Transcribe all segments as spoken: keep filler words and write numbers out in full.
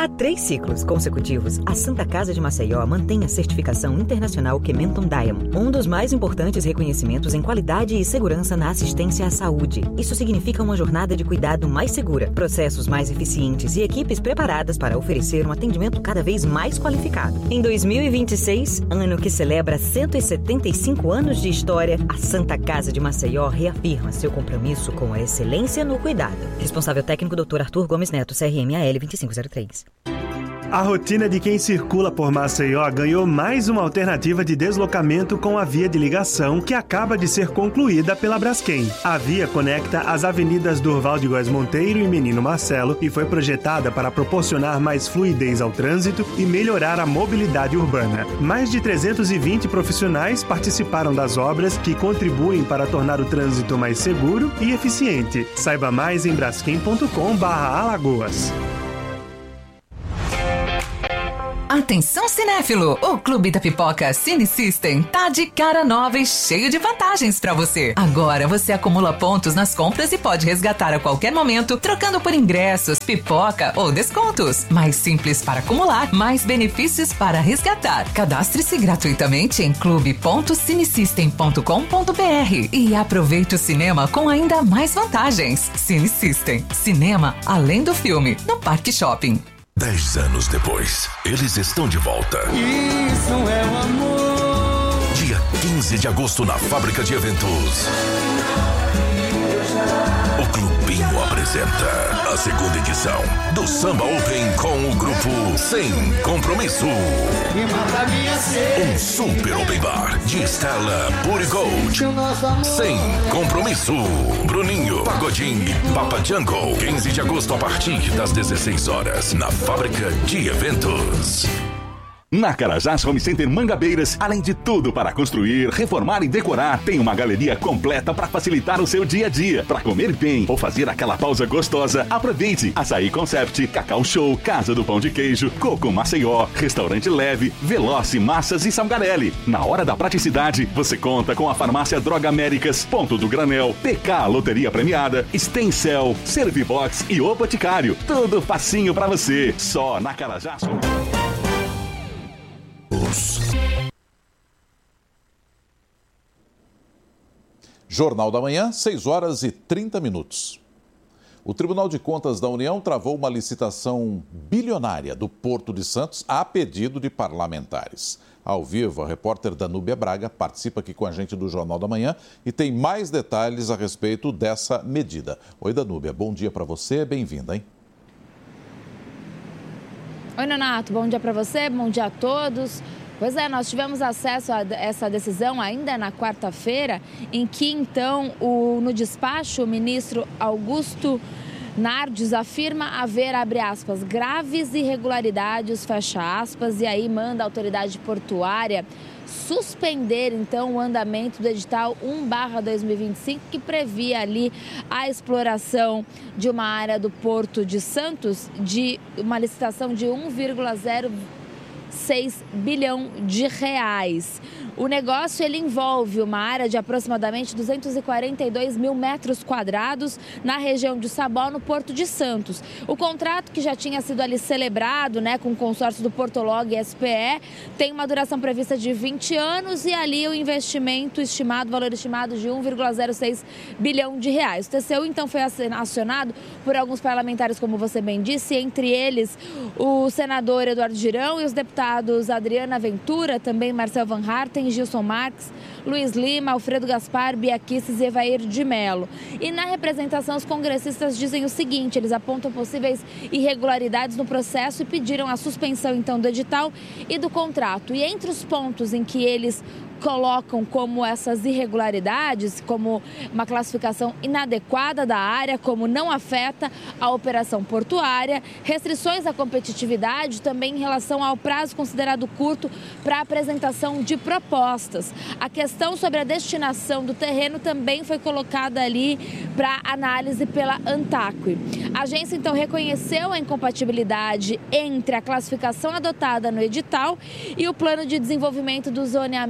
Há três ciclos consecutivos, a Santa Casa de Maceió mantém a certificação internacional Kementon Diamond, um dos mais importantes reconhecimentos em qualidade e segurança na assistência à saúde. Isso significa uma jornada de cuidado mais segura, processos mais eficientes e equipes preparadas para oferecer um atendimento cada vez mais qualificado. Em dois mil e vinte e seis, ano que celebra cento e setenta e cinco anos de história, a Santa Casa de Maceió reafirma seu compromisso com a excelência no cuidado. Responsável técnico doutor Arthur Gomes Neto, C R M A L vinte e cinco zero três. A rotina de quem circula por Maceió ganhou mais uma alternativa de deslocamento com a via de ligação que acaba de ser concluída pela Braskem. A via conecta as avenidas Durval de Góes Monteiro e Menino Marcelo e foi projetada para proporcionar mais fluidez ao trânsito e melhorar a mobilidade urbana. Mais de trezentos e vinte profissionais participaram das obras que contribuem para tornar o trânsito mais seguro e eficiente. Saiba mais em braskem ponto com barra alagoas. Atenção cinéfilo, o Clube da Pipoca Cine System tá de cara nova e cheio de vantagens pra você. Agora você acumula pontos nas compras e pode resgatar a qualquer momento, trocando por ingressos, pipoca ou descontos. Mais simples para acumular, mais benefícios para resgatar. Cadastre-se gratuitamente em clube ponto cinesystem ponto com ponto b r e aproveite o cinema com ainda mais vantagens. Cine System, cinema além do filme, no Parque Shopping. Dez anos depois, eles estão de volta. Isso é o amor. Dia quinze de agosto na Fábrica de Eventos. O Clubinho apresenta a segunda edição do Samba Open com o grupo Sem Compromisso. Um super open bar de Stella Pure Gold. Sem Compromisso. Bruninho, Pagodinho e Papa Jungle. quinze de agosto a partir das dezesseis horas na Fábrica de Eventos. Na Carajás Home Center Mangabeiras, além de tudo para construir, reformar e decorar, tem uma galeria completa para facilitar o seu dia a dia. Para comer bem ou fazer aquela pausa gostosa, aproveite Açaí Concept, Cacau Show, Casa do Pão de Queijo, Coco Maceió, Restaurante Leve, Veloce Massas e Salgarelli. Na hora da praticidade, você conta com a Farmácia Droga Américas, Ponto do Granel, P K Loteria Premiada, Stencel, Servibox e O Boticário. Tudo facinho para você, só na Carajás Home. Jornal da Manhã, seis horas e trinta minutos. O Tribunal de Contas da União travou uma licitação bilionária do Porto de Santos a pedido de parlamentares. Ao vivo, a repórter Danúbia Braga participa aqui com a gente do Jornal da Manhã e tem mais detalhes a respeito dessa medida. Oi, Danúbia, bom dia para você, bem-vinda, hein? Oi, Nonato, bom dia para você, bom dia a todos. Pois é, nós tivemos acesso a essa decisão ainda na quarta-feira, em que, então, o, no despacho, o ministro Augusto Nardes afirma haver, abre aspas, graves irregularidades, fecha aspas, e aí manda a autoridade portuária suspender, então, o andamento do edital um barra dois mil e vinte e cinco, que previa ali a exploração de uma área do Porto de Santos, de uma licitação de um vírgula zero seis bilhão de reais. O negócio ele envolve uma área de aproximadamente duzentos e quarenta e dois mil metros quadrados na região de Sabó, no Porto de Santos. O contrato, que já tinha sido ali celebrado, né, com o consórcio do Portolog e S P E, tem uma duração prevista de vinte anos e ali o investimento estimado, valor estimado de um vírgula zero seis bilhão de reais. O T C U então foi acionado por alguns parlamentares, como você bem disse, entre eles o senador Eduardo Girão e os deputados Adriana Ventura, também Marcel Van Harten, Gilson Marques, Luiz Lima, Alfredo Gaspar, Bia Kicis e Evair de Mello. E na representação, os congressistas dizem o seguinte: eles apontam possíveis irregularidades no processo e pediram a suspensão, então, do edital e do contrato. E entre os pontos em que eles colocam como essas irregularidades, como uma classificação inadequada da área, como não afeta a operação portuária, restrições à competitividade, também em relação ao prazo considerado curto para a apresentação de propostas. A questão sobre a destinação do terreno também foi colocada ali para análise pela ANTAQUE. A agência, então, reconheceu a incompatibilidade entre a classificação adotada no edital e o plano de desenvolvimento do zoneamento do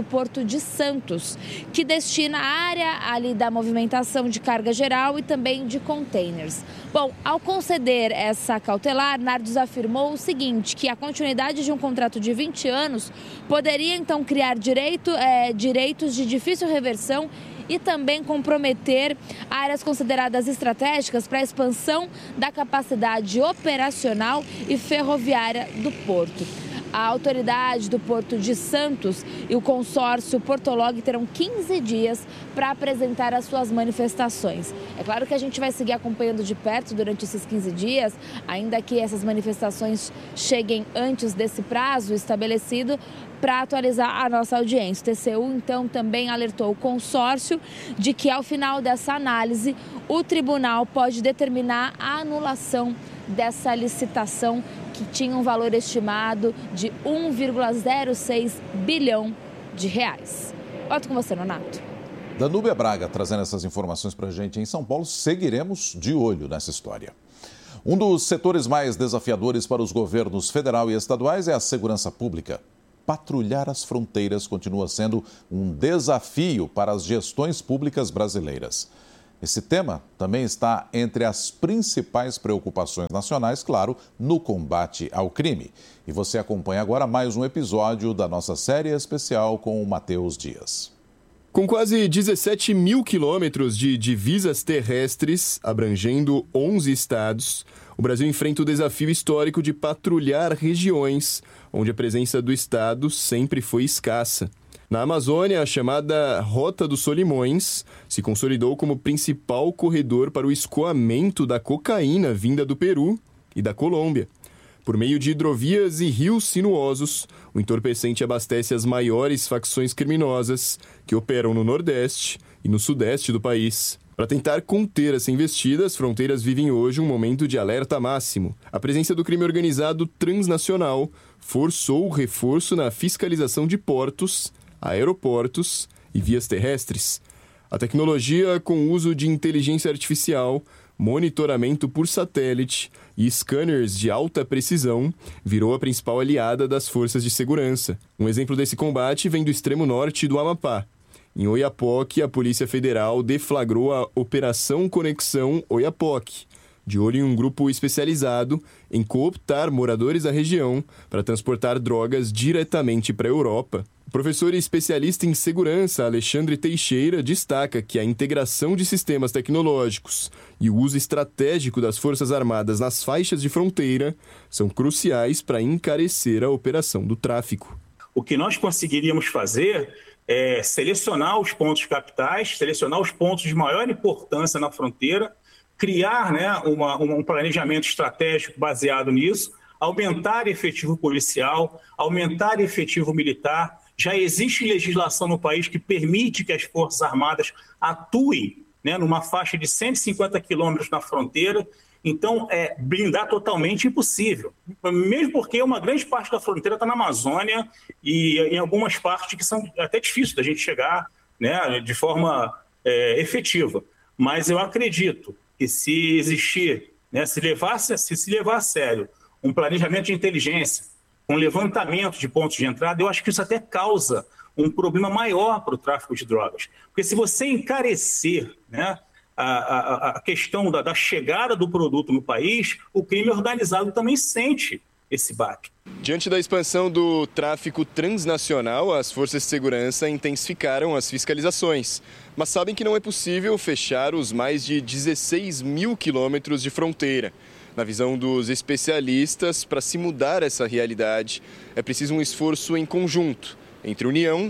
Porto de Santos, que destina a área ali da movimentação de carga geral e também de containers. Bom, ao conceder essa cautelar, Nardes afirmou o seguinte, que a continuidade de um contrato de vinte anos poderia então criar direito, é, direitos de difícil reversão e também comprometer áreas consideradas estratégicas para a expansão da capacidade operacional e ferroviária do porto. A autoridade do Porto de Santos e o consórcio Portolog terão quinze dias para apresentar as suas manifestações. É claro que a gente vai seguir acompanhando de perto durante esses quinze dias, ainda que essas manifestações cheguem antes desse prazo estabelecido, para atualizar a nossa audiência. O T C U, então, também alertou o consórcio de que, ao final dessa análise, o tribunal pode determinar a anulação dessa licitação que tinha um valor estimado de um vírgula zero seis bilhão de reais. Volto com você, Nonato. Danúbia Braga trazendo essas informações para a gente em São Paulo. Seguiremos de olho nessa história. Um dos setores mais desafiadores para os governos federal e estaduais é a segurança pública. Patrulhar as fronteiras continua sendo um desafio para as gestões públicas brasileiras. Esse tema também está entre as principais preocupações nacionais, claro, no combate ao crime. E você acompanha agora mais um episódio da nossa série especial com o Matheus Dias. Com quase dezessete mil quilômetros de divisas terrestres, abrangendo onze estados, o Brasil enfrenta o desafio histórico de patrulhar regiões onde a presença do Estado sempre foi escassa. Na Amazônia, a chamada Rota dos Solimões se consolidou como principal corredor para o escoamento da cocaína vinda do Peru e da Colômbia. Por meio de hidrovias e rios sinuosos, o entorpecente abastece as maiores facções criminosas que operam no Nordeste e no Sudeste do país. Para tentar conter essa investida, as fronteiras vivem hoje um momento de alerta máximo. A presença do crime organizado transnacional forçou o reforço na fiscalização de portos, aeroportos e vias terrestres. A tecnologia com uso de inteligência artificial, monitoramento por satélite e scanners de alta precisão virou a principal aliada das forças de segurança. Um exemplo desse combate vem do extremo norte do Amapá. Em Oiapoque, a Polícia Federal deflagrou a Operação Conexão Oiapoque, de olho em um grupo especializado em cooptar moradores da região para transportar drogas diretamente para a Europa. O professor e especialista em segurança Alexandre Teixeira destaca que a integração de sistemas tecnológicos e o uso estratégico das Forças Armadas nas faixas de fronteira são cruciais para encarecer a operação do tráfico. O que nós conseguiríamos fazer é selecionar os pontos capitais, selecionar os pontos de maior importância na fronteira, criar, né, uma, um planejamento estratégico baseado nisso, aumentar efetivo policial, aumentar efetivo militar. Já existe legislação no país que permite que as Forças Armadas atuem, né, numa faixa de cento e cinquenta quilômetros na fronteira. Então, é, blindar totalmente impossível, mesmo porque uma grande parte da fronteira está na Amazônia e em algumas partes que são até difíceis da gente chegar, né, de forma é, efetiva. Mas eu acredito que se existir, né, se, levar, se se levar a sério um planejamento de inteligência, um levantamento de pontos de entrada, eu acho que isso até causa um problema maior para o tráfico de drogas. Porque se você encarecer, né, A, a, a questão da, da chegada do produto no país, o crime organizado também sente esse baque. Diante da expansão do tráfico transnacional, as forças de segurança intensificaram as fiscalizações, mas sabem que não é possível fechar os mais de dezesseis mil quilômetros de fronteira. Na visão dos especialistas, para se mudar essa realidade, é preciso um esforço em conjunto entre União,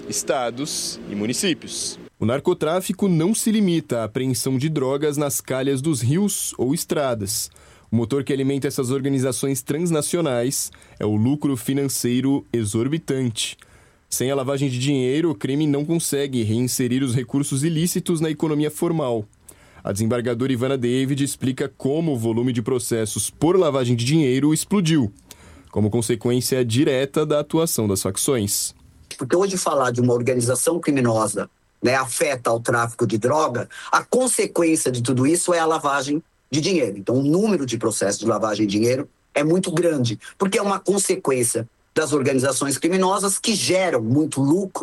estados e municípios. O narcotráfico não se limita à apreensão de drogas nas calhas dos rios ou estradas. O motor que alimenta essas organizações transnacionais é o lucro financeiro exorbitante. Sem a lavagem de dinheiro, o crime não consegue reinserir os recursos ilícitos na economia formal. A desembargadora Ivana David explica como o volume de processos por lavagem de dinheiro explodiu, como consequência direta da atuação das facções. Porque hoje falar de uma organização criminosa, né, afeta o tráfico de droga, a consequência de tudo isso é a lavagem de dinheiro. Então, o número de processos de lavagem de dinheiro é muito grande, porque é uma consequência das organizações criminosas que geram muito lucro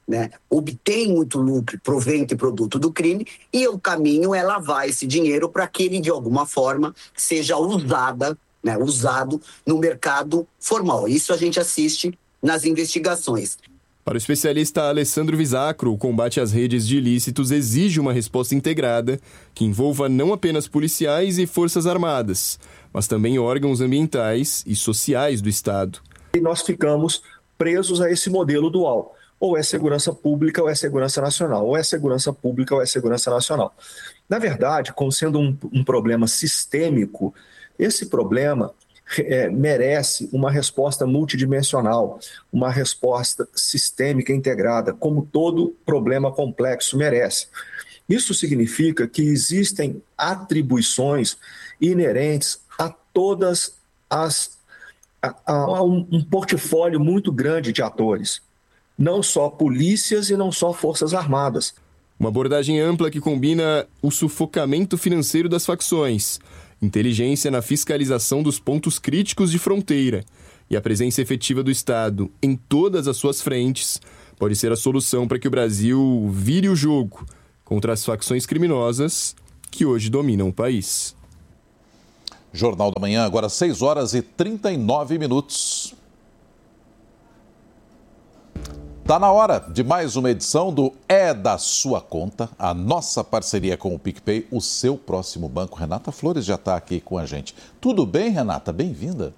né, obtém muito lucro, provento e produto do crime, e o caminho é lavar esse dinheiro para que ele, de alguma forma, seja usada, né, usado no mercado formal. Isso a gente assiste nas investigações. Para o especialista Alessandro Visacro, o combate às redes de ilícitos exige uma resposta integrada que envolva não apenas policiais e forças armadas, mas também órgãos ambientais e sociais do Estado. E nós ficamos presos a esse modelo dual. Ou é segurança pública ou é segurança nacional. Ou é segurança pública ou é segurança nacional. Na verdade, como sendo um, um problema sistêmico, esse problema é, merece uma resposta multidimensional, uma resposta sistêmica integrada, como todo problema complexo merece. Isso significa que existem atribuições inerentes a todas as... a, a um, um portfólio muito grande de atores. Não só polícias e não só forças armadas. Uma abordagem ampla que combina o sufocamento financeiro das facções, inteligência na fiscalização dos pontos críticos de fronteira e a presença efetiva do Estado em todas as suas frentes pode ser a solução para que o Brasil vire o jogo contra as facções criminosas que hoje dominam o país. Jornal da Manhã, agora seis horas e trinta e nove minutos. Está na hora de mais uma edição do É da Sua Conta, a nossa parceria com o PicPay, o seu próximo banco. Renata Flores já está aqui com a gente. Tudo bem, Renata? Bem-vinda.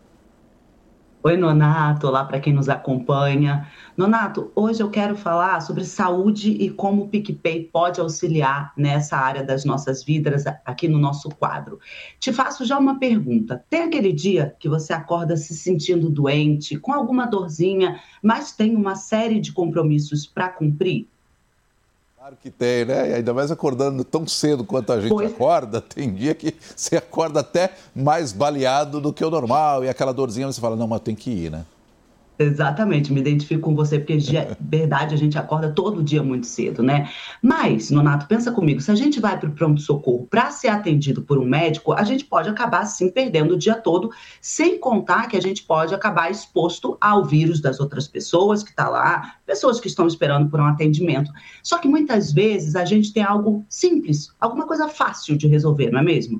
Oi, Nonato, olá para quem nos acompanha. Nonato, hoje eu quero falar sobre saúde e como o PicPay pode auxiliar nessa área das nossas vidas aqui no nosso quadro. Te faço já uma pergunta. Tem aquele dia que você acorda se sentindo doente, com alguma dorzinha, mas tem uma série de compromissos para cumprir? Claro que tem, né? E ainda mais acordando tão cedo quanto a gente pois. acorda, tem dia que você acorda até mais baleado do que o normal, e aquela dorzinha você fala, não, mas tem que ir, né? Exatamente, me identifico com você, porque de verdade a gente acorda todo dia muito cedo, né? Mas, Nonato, pensa comigo, se a gente vai para o pronto-socorro para ser atendido por um médico, a gente pode acabar, sim, perdendo o dia todo, sem contar que a gente pode acabar exposto ao vírus das outras pessoas que estão lá, pessoas que estão esperando por um atendimento. Só que muitas vezes a gente tem algo simples, alguma coisa fácil de resolver, não é mesmo?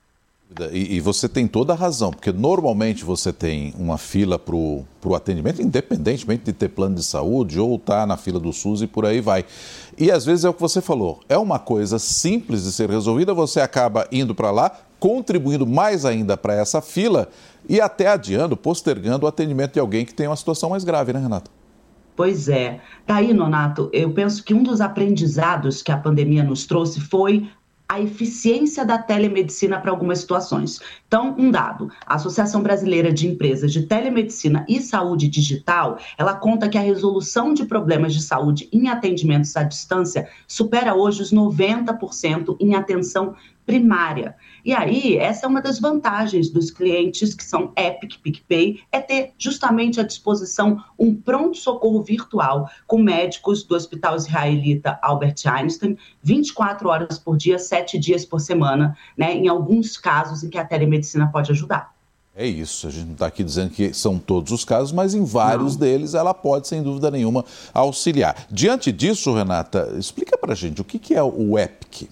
E, e você tem toda a razão, porque normalmente você tem uma fila para o atendimento, independentemente de ter plano de saúde ou estar tá na fila do SUS e por aí vai. E às vezes é o que você falou, é uma coisa simples de ser resolvida, você acaba indo para lá, contribuindo mais ainda para essa fila e até adiando, postergando o atendimento de alguém que tem uma situação mais grave, né, Renata? Pois é. Daí, Nonato, eu penso que um dos aprendizados que a pandemia nos trouxe foi a eficiência da telemedicina para algumas situações. Então, um dado, a Associação Brasileira de Empresas de Telemedicina e Saúde Digital, ela conta que a resolução de problemas de saúde em atendimentos à distância supera hoje os noventa por cento em atenção primária. E aí, essa é uma das vantagens dos clientes que são Epic, PicPay, é ter justamente à disposição um pronto-socorro virtual com médicos do Hospital Israelita Albert Einstein, vinte e quatro horas por dia, sete dias por semana, né, em alguns casos em que a telemedicina pode ajudar. É isso, a gente não está aqui dizendo que são todos os casos, mas em vários não. deles ela pode, sem dúvida nenhuma, auxiliar. Diante disso, Renata, explica para a gente o que, que é o Epic.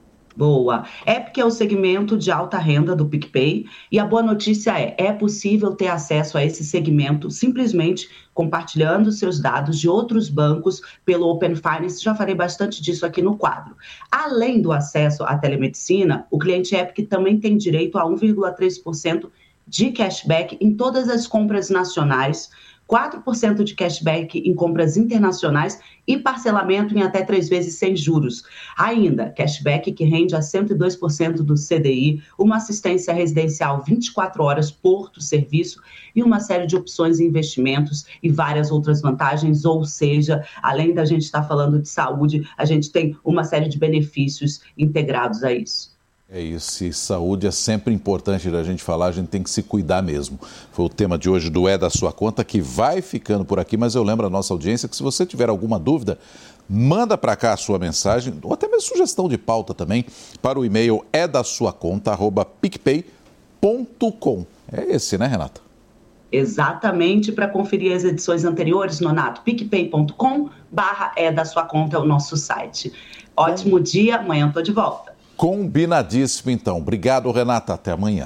Boa. Epic é o segmento de alta renda do PicPay e a boa notícia é, é possível ter acesso a esse segmento simplesmente compartilhando seus dados de outros bancos pelo Open Finance. Já falei bastante disso aqui no quadro. Além do acesso à telemedicina, o cliente Epic também tem direito a um vírgula três por cento de cashback em todas as compras nacionais, quatro por cento de cashback em compras internacionais e parcelamento em até três vezes sem juros. Ainda, cashback que rende a cento e dois por cento do C D I, uma assistência residencial vinte e quatro horas, porto, serviço e uma série de opções e investimentos e várias outras vantagens, ou seja, além da gente estar falando de saúde, a gente tem uma série de benefícios integrados a isso. É isso, e saúde é sempre importante da gente falar, a gente tem que se cuidar mesmo. Foi o tema de hoje do É da Sua Conta, que vai ficando por aqui, mas eu lembro a nossa audiência que se você tiver alguma dúvida, manda para cá a sua mensagem, ou até mesmo sugestão de pauta também, para o e-mail é da sua conta, arroba picpay ponto com. É esse, né, Renata? Exatamente, para conferir as edições anteriores, Nonato, picpay ponto com barra é da sua conta, é o nosso site. Ótimo dia, amanhã estou de volta. Combinadíssimo, então. Obrigado, Renata. Até amanhã.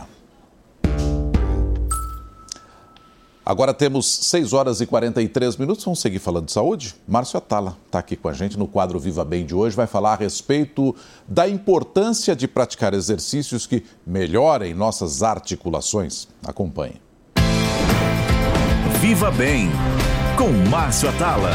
Agora temos seis horas e quarenta e três minutos. Vamos seguir falando de saúde? Márcio Atala está aqui com a gente no quadro Viva Bem de hoje. Vai falar a respeito da importância de praticar exercícios que melhorem nossas articulações. Acompanhe. Viva Bem, com Márcio Atala.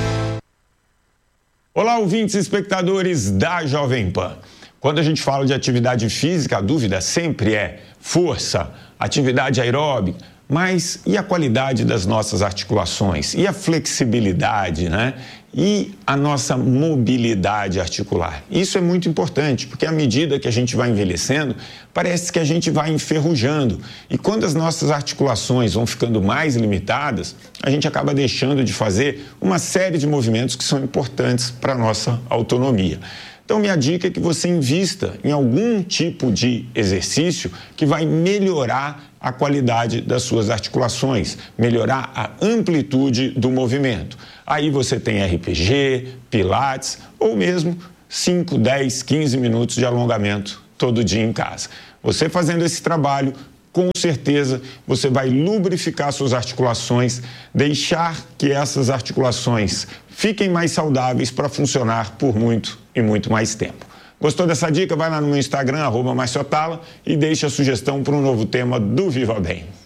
Olá, ouvintes e espectadores da Jovem Pan. Quando a gente fala de atividade física, a dúvida sempre é força, atividade aeróbica, mas e a qualidade das nossas articulações? E a flexibilidade, né? E a nossa mobilidade articular? Isso é muito importante, porque à medida que a gente vai envelhecendo, parece que a gente vai enferrujando. E quando as nossas articulações vão ficando mais limitadas, a gente acaba deixando de fazer uma série de movimentos que são importantes para a nossa autonomia. Então, minha dica é que você invista em algum tipo de exercício que vai melhorar a qualidade das suas articulações, melhorar a amplitude do movimento. Aí você tem R P G, Pilates ou mesmo cinco, dez, quinze minutos de alongamento todo dia em casa. Você fazendo esse trabalho, com certeza você vai lubrificar suas articulações, deixar que essas articulações fiquem mais saudáveis para funcionar por muito e muito mais tempo. Gostou dessa dica? Vai lá no meu Instagram, arroba Márcio Atala, e deixe a sugestão para um novo tema do Viva Bem.